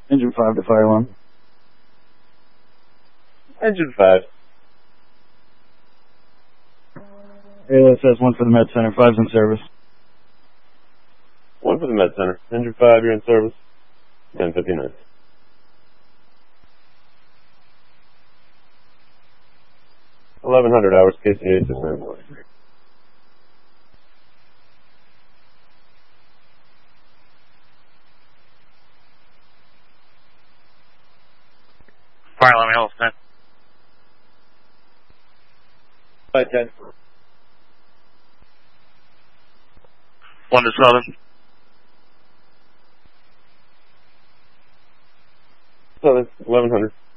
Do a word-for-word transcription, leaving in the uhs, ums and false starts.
Engine five to fire alarm. Engine five. A L S S one for the Med Center, five's in service. One for the Med Center. Engine five, you're in service. ten fifty-nine. eleven hundred hours, K C A six nine one. Fire alarm, L S ten. Five ten. One to Southern. Southern, eleven hundred.